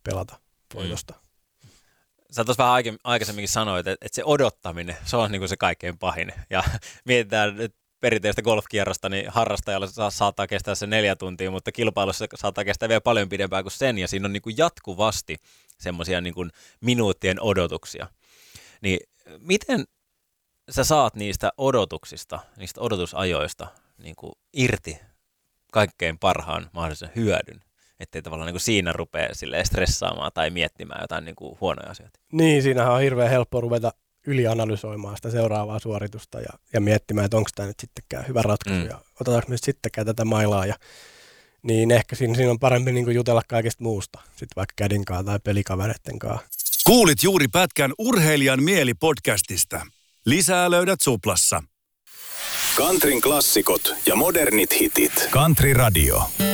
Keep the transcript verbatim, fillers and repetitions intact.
pelata voitosta. Mm. Sä tuossa vähän aikaisemminkin sanoit, että, että se odottaminen, se on niin kuin se kaikkein pahin. Ja mietitään nyt perinteistä golfkierrosta, niin harrastajalla sa- saattaa kestää se neljä tuntia, mutta kilpailussa saattaa kestää vielä paljon pidempään kuin sen, ja siinä on niin kuin jatkuvasti semmoisia niin kuin minuuttien odotuksia. Niin miten sä saat niistä odotuksista, niistä odotusajoista niin kuin irti kaikkein parhaan mahdollisen hyödyn, ettei tavallaan niin kuin siinä rupea silleen stressaamaan tai miettimään jotain niin kuin huonoja asioita? Niin, siinähän on hirveän helppo ruveta ylianalysoimaan sitä seuraavaa suoritusta ja, ja miettimään, että onko tämä nyt sittenkään hyvä ratkaisu mm. ja otetaanko me sittenkään tätä mailaa. Ja, niin ehkä siinä, siinä on parempi niin kuin jutella kaikesta muusta, sitten vaikka kädinkaan tai pelikavereiden kanssa. Kuulit juuri pätkän Urheilijan mieli podcastista. Lisää löydät Suplassa. Countryn klassikot ja modernit hitit. Country Radio.